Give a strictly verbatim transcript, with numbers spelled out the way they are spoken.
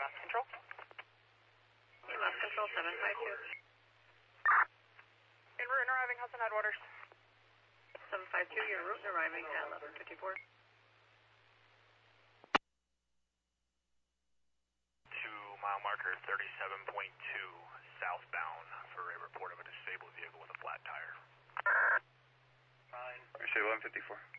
lost control. You lost control, seven five two. En route and arriving, Hudson Headwaters. seven five two, your route and arriving at eleven fifty-four. Two mile marker thirty-seven point two southbound for a report of a disabled vehicle with a flat tire. Nine. I say eleven fifty-four.